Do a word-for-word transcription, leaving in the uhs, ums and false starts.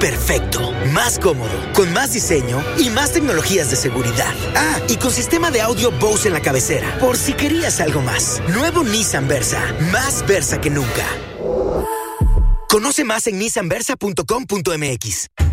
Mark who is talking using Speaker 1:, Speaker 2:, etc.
Speaker 1: perfecto, más cómodo, con más diseño y más tecnologías de seguridad. Ah, y con sistema de audio Bose en la cabecera, por si querías algo más. Nuevo Nissan Versa, más Versa que nunca. Conoce más en nissan versa punto com punto m x.